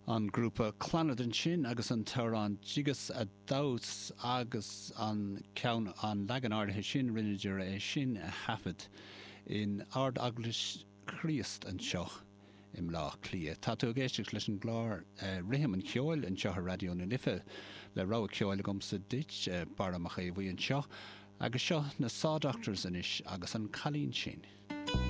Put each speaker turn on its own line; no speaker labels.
an grúpa Clonardin sin agus an Tauran Jigus a Daus agus an ceann an legan áirithe sin rinneadar é sin a hafid in ard aglis Christ an seo im lá clia. Tá tú géisteach leis an glár rihim an ceoil an seo radio na lifa le rá ceoil gomsa dit baramach é bhí an seo agus seo na sádachtas inis agus an chalín sin.